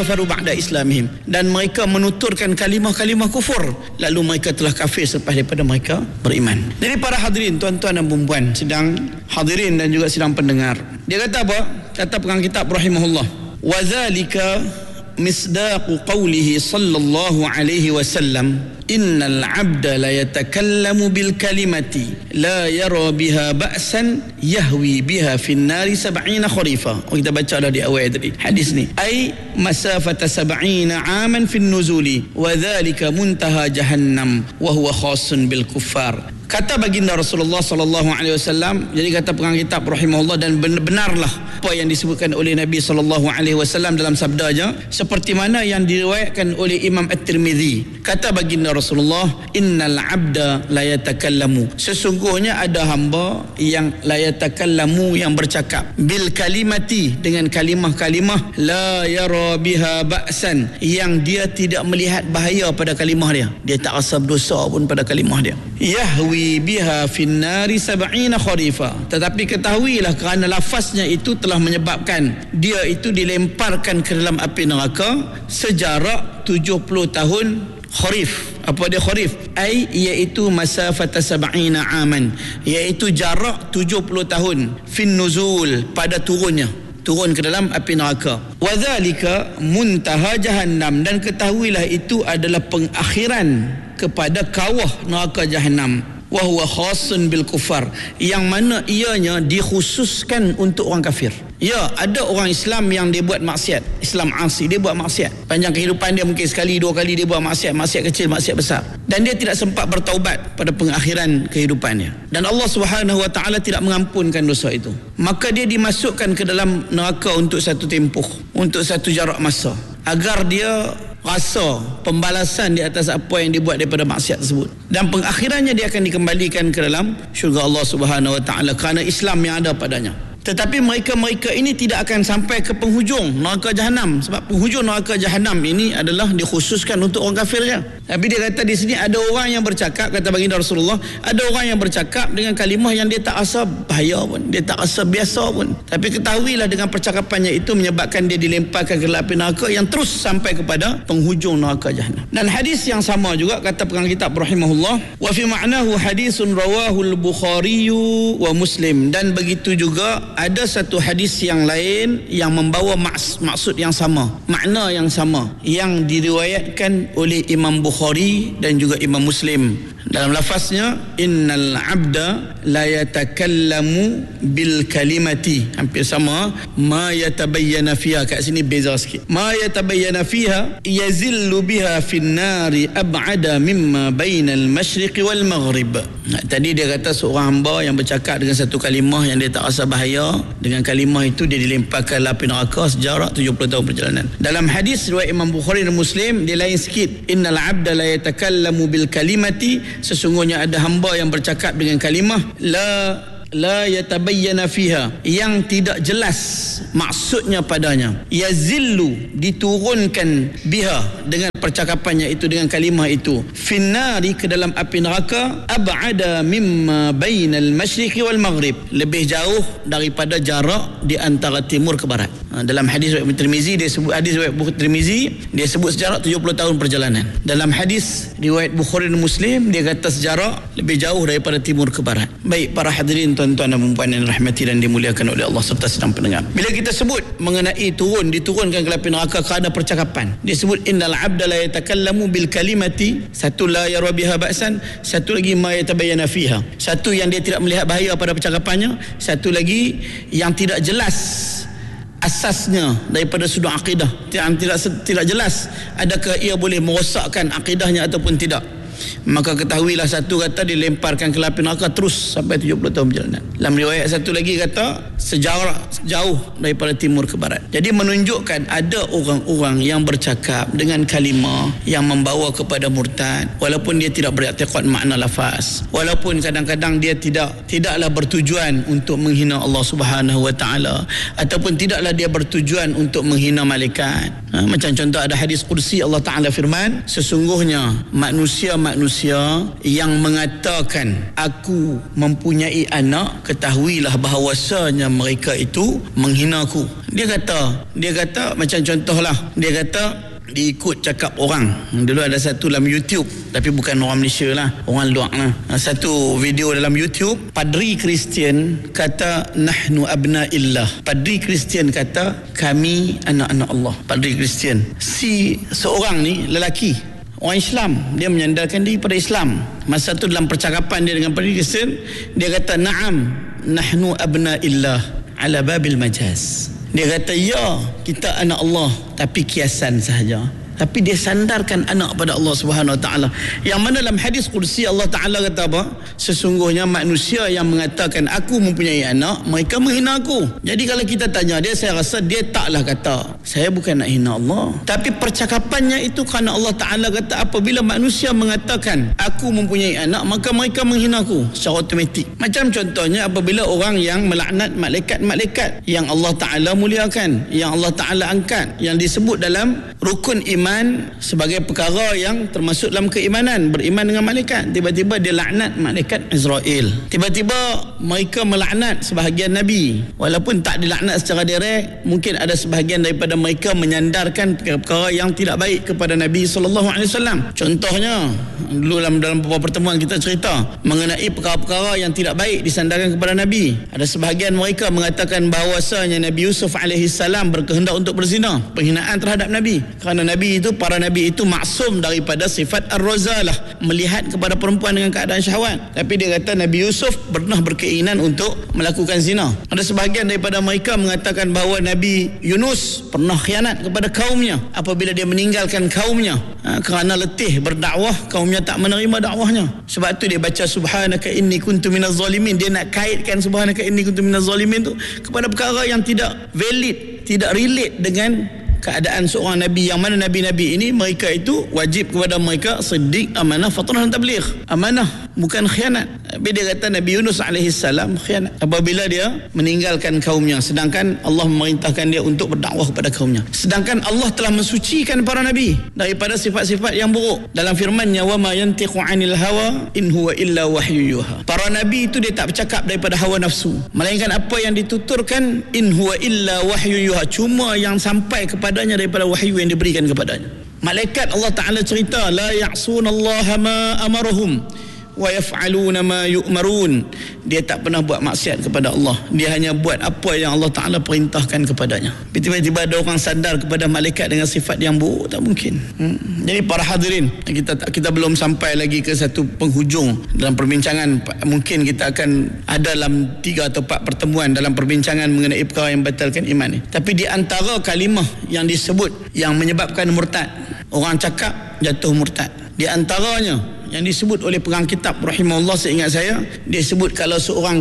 kafaru ba'da islamihim, dan mereka menuturkan kalimah-kalimah kufur lalu mereka telah kafir selepas daripada mereka beriman. Jadi para hadirin, tuan-tuan dan puan-puan, sedang hadirin dan juga sedang pendengar, dia kata apa? Kata pengarang kitab rahimahullah, wa dzalika misdaqu qawlihi sallallahu alaihi wasallam, innal 'abda la yatakallamu bil kalimati la yara biha ba'san yahwi biha fin nari 70 kharifa. Kita baca dah di awal tadi hadis ni, ai masafata 70 aman fin nuzuli wa dhalika muntaha jahannam wa huwa khasun bil kuffar. Kata baginda Rasulullah sallallahu alaihi wasallam, jadi kata pengarang kitab rahimahullah, dan benarlah apa yang disebutkan oleh Nabi sallallahu alaihi wasallam dalam sabdanya seperti mana yang diriwayatkan oleh Imam At-Tirmizi. Kata baginda Rasulullah, innal 'abda la yatakallamu, sesungguhnya ada hamba yang la yatakallamu, yang bercakap, bil kalimati, dengan kalimah-kalimah, la yara biha ba'san, yang dia tidak melihat bahaya pada kalimah dia tak rasa berdosa pun pada kalimah dia, yahwi biha fin nari 70 kharifa, tetapi ketahuilah kerana lafaznya itu telah menyebabkan dia itu dilemparkan ke dalam api neraka sejarak 70 tahun. Kharif, apa dia kharif? Ai iaitu masafata 70 aman, iaitu jarak 70 tahun, fin nuzul, pada turun ke dalam api neraka. Wa dzalika muntaha jahannam, dan ketahuilah itu adalah pengakhiran kepada kawah neraka jahannam. Wa huwa khasun bil kufar, yang mana ianya dikhususkan untuk orang kafir. Ya, ada orang Islam yang dia buat maksiat, Islam asi, dia buat maksiat panjang kehidupan dia, mungkin sekali dua kali dia buat maksiat kecil, maksiat besar, dan dia tidak sempat bertaubat pada pengakhiran kehidupannya, dan Allah Subhanahu wa taala tidak mengampunkan dosa itu. Maka dia dimasukkan ke dalam neraka untuk satu tempoh, untuk satu jarak masa, agar dia rasa pembalasan di atas apa yang dibuat daripada maksiat tersebut, dan pengakhirannya dia akan dikembalikan ke dalam syurga Allah Subhanahu wa taala kerana Islam yang ada padanya. Tetapi mereka ini tidak akan sampai ke penghujung neraka jahanam, sebab penghujung neraka jahanam ini adalah dikhususkan untuk orang kafir saja. Tapi dia kata di sini ada orang yang bercakap, kata baginda Rasulullah, ada orang yang bercakap dengan kalimah yang dia tak rasa bahaya pun, dia tak rasa biasa pun, tapi ketahuilah dengan percakapannya itu menyebabkan dia dilemparkan ke dalam api neraka yang terus sampai kepada penghujung neraka jahanam. Dan hadis yang sama juga kata pengarang kitab rahimahullah, wa fi ma'nahu hadisun rawahul Bukhari wa Muslim, dan begitu juga ada satu hadis yang lain yang membawa maksud yang sama, makna yang sama, yang diriwayatkan oleh Imam Bukhari dan juga Imam Muslim. Dalam lafaznya, innal 'abda la yatakallamu bil kalimati, hampir sama, ma yatabayyana fiha, kat sini beza sikit, ma yatabayyana fiha yazillu biha fin nari ab'ada mimma bainal masyriq wal maghrib. Tadi dia kata seorang hamba yang bercakap dengan satu kalimah yang dia tak rasa bahaya, dengan kalimah itu dia dilemparkan api neraka sejarak 70 tahun perjalanan. Dalam hadis riwayat Imam Bukhari dan Muslim dia lain sikit, innal 'abda la yatakallamu bil kalimati, sesungguhnya ada hamba yang bercakap dengan kalimah la yatabayyana fiha, yang tidak jelas maksudnya padanya, yazillu, diturunkan, biha, dengan percakapannya itu, dengan kalimah itu, finnari, ke dalam api neraka, ab'ada mimma bainal masyriqi wal maghrib, lebih jauh daripada jarak di antara timur ke barat. Dalam hadis riwayat Tirmizi dia sebut, hadis riwayat Tirmizi dia sebut sejarak 70 tahun perjalanan. Dalam hadis riwayat Bukhari dan Muslim dia kata sejarak lebih jauh daripada timur ke barat. Baik para hadirin, tuan-tuan dan puan-puan yang dirahmati dan dimuliakan oleh Allah serta sedang pendengar, bila kita sebut mengenai diturunkan ke api neraka kerana percakapan, dia sebut innal 'abda la yatakallamu bil kalimati, satu la yara biha ba'san, satu lagi ma yatabayyana fiha, satu yang dia tidak melihat bahaya pada percakapannya, satu lagi yang tidak jelas asasnya daripada sudut akidah, tidak jelas adakah ia boleh merosakkan akidahnya ataupun tidak. Maka ketahuilah, satu kata dilemparkan ke api neraka terus sampai 70 tahun perjalanan. Dalam riwayat satu lagi kata sejarak jauh daripada timur ke barat. Jadi menunjukkan ada orang-orang yang bercakap dengan kalimah yang membawa kepada murtad, walaupun dia tidak beriktikad makna lafaz, walaupun kadang-kadang dia tidaklah bertujuan untuk menghina Allah Subhanahu wa taala, ataupun tidaklah dia bertujuan untuk menghina malaikat. Macam contoh ada hadis qudsi, Allah Taala firman, sesungguhnya manusia manusia yang mengatakan aku mempunyai anak, ketahuilah bahawasanya mereka itu menghina aku. Dia kata macam contohlah, dia kata dia ikut cakap orang. Dulu ada satu dalam YouTube, tapi bukan orang Malaysia lah, orang luar lah. Satu video dalam YouTube, padri Kristian kata nahnu abna'illah. Padri Kristian kata kami anak-anak Allah. Padri Kristian. Seorang ni lelaki, orang Islam, dia menyandarkan diri pada Islam. Masa tu dalam percakapan dia dengan padri Kristian, dia kata na'am nahnu abna'illah ala babil majaz. Dia kata ya, kita anak Allah tapi kiasan sahaja. Tapi dia sandarkan anak pada Allah Subhanahu Wa Taala. Yang mana dalam hadis qudsi Allah Taala kata apa? Sesungguhnya manusia yang mengatakan aku mempunyai anak, mereka menghina aku. Jadi kalau kita tanya dia, saya rasa dia taklah kata saya bukan nak hina Allah, tapi percakapannya itu kerana Allah Taala kata apabila manusia mengatakan aku mempunyai anak, maka mereka menghina aku secara automatik. Macam contohnya apabila orang yang melaknat malaikat-malaikat yang Allah Taala muliakan, yang Allah Taala angkat, yang disebut dalam rukun iman sebagai perkara yang termasuk dalam keimanan, beriman dengan malaikat. Tiba-tiba dia laknat malaikat Israel. Tiba-tiba mereka melaknat sebahagian Nabi, walaupun tak dilaknat secara direct. Mungkin ada sebahagian daripada mereka menyandarkan perkara yang tidak baik kepada Nabi SAW. Contohnya dulu dalam beberapa pertemuan kita cerita mengenai perkara-perkara yang tidak baik disandarkan kepada Nabi. Ada sebahagian mereka mengatakan bahawasanya Nabi Yusuf AS berkehendak untuk berzina, penghinaan terhadap Nabi, kerana para Nabi itu maksum daripada sifat ar-razalah, melihat kepada perempuan dengan keadaan syahwat. Tapi dia kata Nabi Yusuf pernah berkeinginan untuk melakukan zina. Ada sebahagian daripada mereka mengatakan bahawa Nabi Yunus pernah khianat kepada kaumnya apabila dia meninggalkan kaumnya kerana letih berdakwah, kaumnya tak menerima dakwahnya. Sebab tu dia baca subhanaka inni kuntu minaz zalimin. Dia nak kaitkan subhanaka inni kuntu minaz zalimin tu kepada perkara yang tidak valid, tidak relate dengan keadaan seorang Nabi, yang mana Nabi-Nabi ini mereka itu wajib kepada mereka siddiq, amanah, fatrah dan tabligh. Amanah, bukan khianat. Tapi dia kata Nabi Yunus AS khianat apabila dia meninggalkan kaumnya, sedangkan Allah memerintahkan dia untuk berdakwah kepada kaumnya. Sedangkan Allah telah mensucikan para Nabi daripada sifat-sifat yang buruk dalam firman-Nya wa ma yantiqu 'anil hawa in huwa illa wahyu yuha. Para Nabi itu dia tak bercakap daripada hawa nafsu, melainkan apa yang dituturkan in huwa illa wahyu yuha, cuma yang sampai kepadanya daripada wahyu yang diberikan kepadanya. Malaikat Allah Ta'ala cerita la ya'sunallaha ma amarahum wa yaf'aluna ma yu'marun. Dia tak pernah buat maksiat kepada Allah, dia hanya buat apa yang Allah Ta'ala perintahkan kepadanya. Tiba-tiba ada orang sadar kepada malaikat dengan sifat yang buruk, tak mungkin. Jadi para hadirin, kita belum sampai lagi ke satu penghujung dalam perbincangan. Mungkin kita akan ada dalam 3 atau 4 pertemuan dalam perbincangan mengenai perkara yang batalkan iman ni. Tapi di antara kalimah yang disebut yang menyebabkan murtad, orang cakap jatuh murtad, di antaranya yang disebut oleh pegang kitab rahimahullah, seingat saya, dia sebut kalau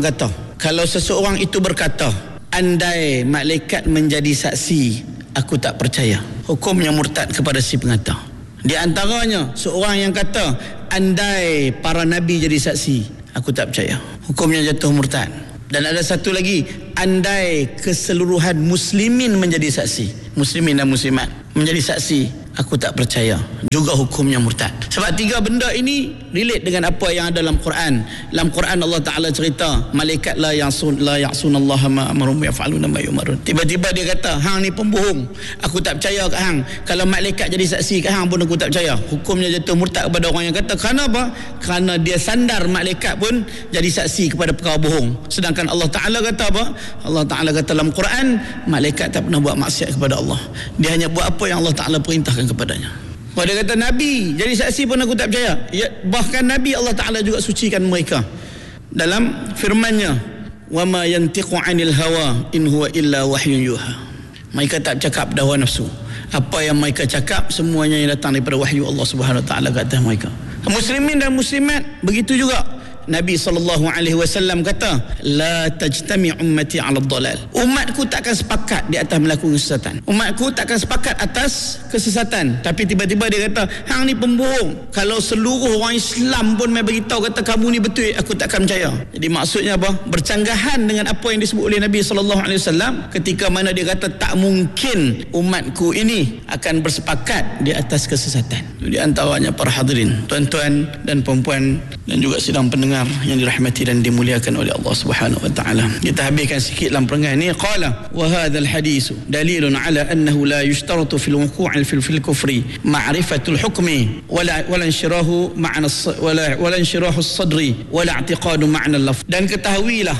seseorang itu berkata andai malaikat menjadi saksi aku tak percaya, hukumnya murtad kepada si pengata. Di antaranya seorang yang kata andai para nabi jadi saksi aku tak percaya, hukumnya jatuh murtad. Dan ada satu lagi, andai keseluruhan muslimin menjadi saksi, muslimin dan muslimat menjadi saksi aku tak percaya, juga hukumnya murtad. Sebab 3 benda ini relate dengan apa yang ada dalam Quran. Dalam Quran Allah Ta'ala cerita malaikat la ya'sunallaha ma amarum yaf'aluna ma yu'marun. Tiba-tiba dia kata hang ni pembohong, aku tak percaya kat hang. Kalau malaikat jadi saksi kat hang pun aku tak percaya, hukumnya jatuh murtad kepada orang yang kata. Kerana apa? Kerana dia sandar malaikat pun jadi saksi kepada perkara bohong. Sedangkan Allah Ta'ala kata apa? Allah Ta'ala kata dalam Quran malaikat tak pernah buat maksiat kepada Allah, dia hanya buat apa yang Allah Ta'ala perintahkan kepadanya. Dia kata Nabi jadi saksi pun aku tak percaya. Bahkan Nabi Allah Ta'ala juga sucikan mereka dalam firman-Nya wa ma yantiqu 'anil hawa in huwa illa wahyun yuha. Mereka tak cakap dah hawa nafsu, apa yang mereka cakap semuanya yang datang daripada wahyu Allah Subhanahu Wa Ta'ala ke atas mereka. Muslimin dan muslimat begitu juga. Nabi SAW kata, la tajtami ummati ala dhalal. Umatku takkan sepakat di atas melakukan kesesatan. Umatku takkan sepakat atas kesesatan. Tapi tiba-tiba dia kata, hang ni pembohong. Kalau seluruh orang Islam pun mai beritahu kata kamu ni betul, aku takkan percaya. Jadi maksudnya apa? Bercanggahan dengan apa yang disebut oleh Nabi SAW ketika mana dia kata tak mungkin umatku ini akan bersepakat di atas kesesatan. Di antaranya para hadirin, tuan-tuan dan puan-puan dan juga sidang pendengar yang dirahmati dan dimuliakan oleh Allah Subhanahu wa taala. Kita habiskan sikit dalam perenggan ni. Qala wa hadzal hadis dalilun ala annahu la yushtaratu fil wuqu'i fil kufri ma'rifatul hukmi wala inshirahu ma'na wala inshirahu as-sadri wala i'tiqadu ma'na al-lafz. Dan ketahuilah,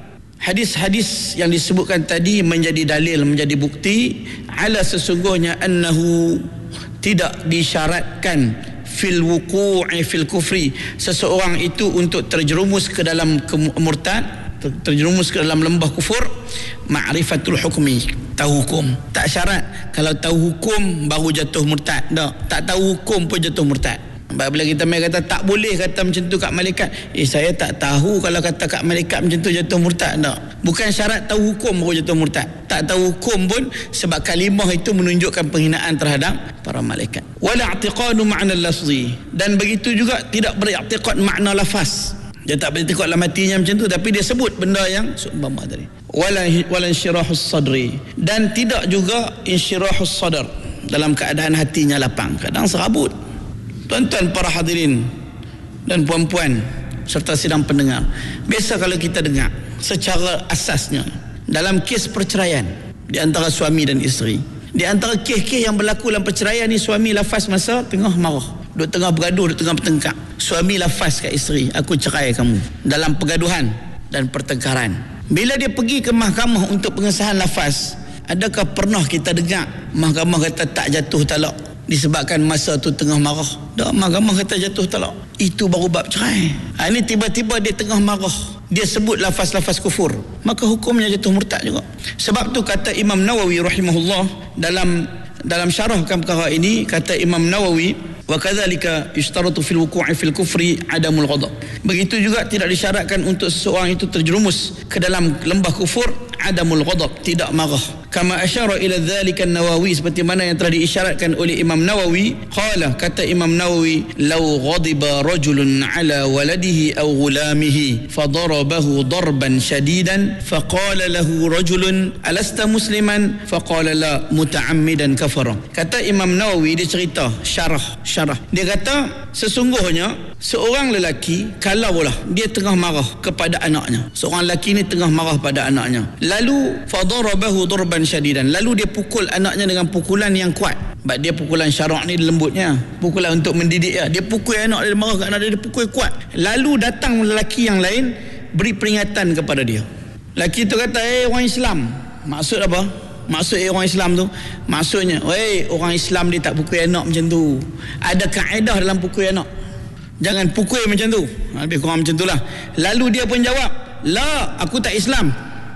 hadis-hadis yang disebutkan tadi menjadi dalil, menjadi bukti ala sesungguhnya annahu tidak disyaratkan fil wuqu'i fil kufri, seseorang itu untuk terjerumus ke dalam murtad, terjerumus ke dalam lembah kufur, ma'rifatul hukmi, tahu hukum. Tak syarat kalau tahu hukum baru jatuh murtad. Tak tahu hukum pun jatuh murtad. Bila kita mai kata tak boleh kata macam tu kat malaikat, saya tak tahu kalau kata kat malaikat macam tu jatuh murtad. Tak, bukan syarat tahu hukum baru jatuh murtad. Tak tahu hukum pun sebab kalimah itu menunjukkan penghinaan terhadap para malaikat. Wala i'tiqadu ma'na al-lafzi, dan begitu juga tidak beriktikad makna lafaz. Dia tak beriktikad dalam hatinya macam tu, tapi dia sebut benda yang seumpama tadi. Wala insyirahus sadri, dan tidak juga insyirahus sadr, dalam keadaan hatinya lapang, kadang serabut. Tuan-tuan para hadirin dan puan-puan serta sidang pendengar, biasa kalau kita dengar secara asasnya dalam kes perceraian di antara suami dan isteri, di antara kes-kes yang berlaku dalam perceraian ni, suami lafaz masa tengah marah, duk tengah bergaduh, duk tengah bertengkar, suami lafaz kat isteri, aku cerai kamu, dalam pergaduhan dan pertengkaran. Bila dia pergi ke mahkamah untuk pengesahan lafaz, adakah pernah kita dengar mahkamah kata tak jatuh talak disebabkan masa tu tengah marah? Tak, mahkamah kata jatuh talak, itu baru bab cerai. Ini tiba-tiba dia tengah marah, dia sebut lafaz-lafaz kufur, maka hukumnya jatuh murtad juga. Sebab tu kata Imam Nawawi rahimahullah dalam syarahkan perkara ini, kata Imam Nawawi, wa kadzalika yushtaratu fil wuqu'i fil kufri adamul ghadab. Begitu juga tidak disyaratkan untuk seseorang itu terjerumus ke dalam lembah kufur adamul ghadab, tidak marah. Kama asyara ila dzalika an-Nawawi, seperti mana yang telah diisyaratkan oleh Imam Nawawi. Qala, kata Imam Nawawi, law ghadiba rajulun ala waladihi aw ghulamihi fadarabahu darban shadidan faqala lahu rajulun alasta musliman faqala la muta'ammidan kafara. Kata Imam Nawawi, dia cerita syarah. Dia kata sesungguhnya seorang lelaki kalaulah dia tengah marah kepada anaknya, seorang lelaki ni tengah marah pada anaknya, lalu fadarabahu darban syadidan, lalu dia pukul anaknya dengan pukulan yang kuat. Sebab dia pukulan syarak ni lembutnya, pukulan untuk mendidik dia. Dia pukul anak dia, marah kat anak dia, dia pukul kuat. Lalu datang lelaki yang lain beri peringatan kepada dia. Lelaki tu kata, orang Islam. Maksud apa? Maksud orang Islam tu, maksudnya, orang Islam dia tak pukul anak macam tu. Ada kaedah dalam pukul anak, jangan pukul macam tu. Lebih kurang macam tu lah. Lalu dia pun jawab, la, aku tak Islam.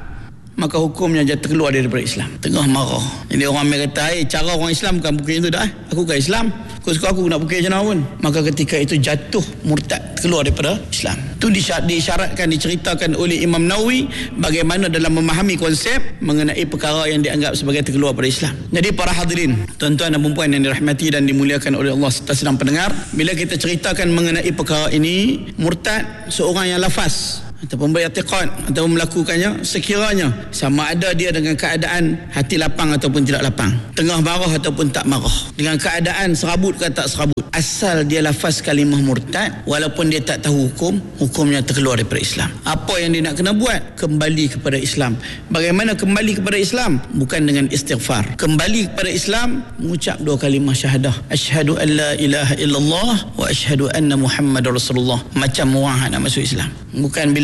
Maka hukumnya dia terkeluar daripada Islam, tengah marah. Jadi orang kata, cara orang Islam bukan pukul macam tu dah. Aku kan Islam, suka aku nak pukul macam mana pun. Maka ketika itu jatuh murtad, keluar daripada Islam. Itu disyaratkan, diceritakan oleh Imam Nawawi bagaimana dalam memahami konsep mengenai perkara yang dianggap sebagai terkeluar daripada Islam. Jadi para hadirin, tuan-tuan dan puan-puan yang dirahmati dan dimuliakan oleh Allah serta sedang pendengar, bila kita ceritakan mengenai perkara ini, murtad seorang yang lafaz ataupun beriktikad ataupun melakukannya, sekiranya sama ada dia dengan keadaan hati lapang ataupun tidak lapang, tengah marah ataupun tak marah, dengan keadaan serabut ke tak serabut, asal dia lafaz kalimah murtad, walaupun dia tak tahu hukum, hukumnya terkeluar daripada Islam. Apa yang dia nak kena buat? Kembali kepada Islam. Bagaimana kembali kepada Islam? Bukan dengan istighfar. Kembali kepada Islam, mengucap dua kalimah syahadah, asyhadu an la ilaha illallah wa asyhadu anna Muhammadar Rasulullah. Macam orang nak masuk Islam. Bukan bila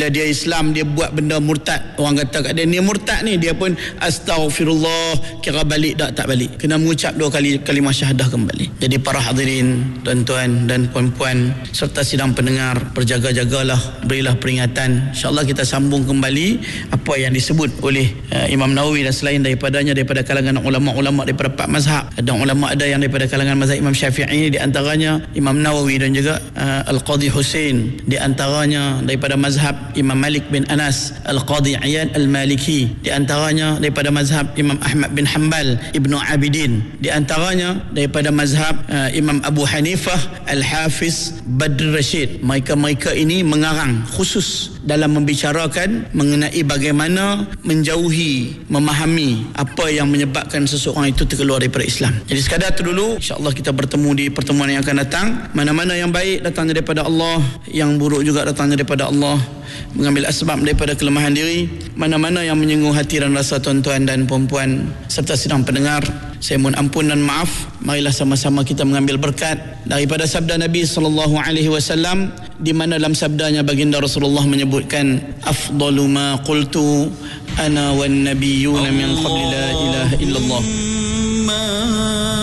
bila dia Islam, dia buat benda murtad, orang kata kat dia ni murtad ni, dia pun astaghfirullah, kira balik tak balik, kena mengucap 2 kali kalimah syahadah kembali. Jadi para hadirin, tuan-tuan dan puan-puan serta sidang pendengar, berjaga-jagalah, berilah peringatan. InsyaAllah kita sambung kembali apa yang disebut oleh Imam Nawawi dan selain daripadanya, daripada kalangan ulama-ulama daripada 4 mazhab. Ada ulama ada yang daripada kalangan mazhab Imam Syafi'i, di antaranya Imam Nawawi, dan juga Al-Qadhi Husain, di antaranya daripada mazhab Imam Malik bin Anas, Al-Qadhi Iyad Al-Maliki, di antaranya daripada mazhab Imam Ahmad bin Hanbal, Ibnu Abidin, di antaranya daripada mazhab Imam Abu Hanifah, Al-Hafiz Badr Rashid. Mereka ini mengarang khusus dalam membicarakan mengenai bagaimana menjauhi, memahami apa yang menyebabkan seseorang itu terkeluar daripada Islam. Jadi sekadar itu dulu, insya-Allah kita bertemu di pertemuan yang akan datang. Mana-mana yang baik datangnya daripada Allah, yang buruk juga datangnya daripada Allah. Mengambil asbab daripada kelemahan diri. Mana-mana yang menyinggung hati dan rasa tuan-tuan dan puan-puan serta sidang pendengar, saya mohon ampun dan maaf. Marilah sama-sama kita mengambil berkat daripada sabda Nabi SAW, di mana dalam sabdanya baginda Rasulullah menyebutkan, afdalu ma qultu ana wan nabiyyuna min qabli la ilaha illallah.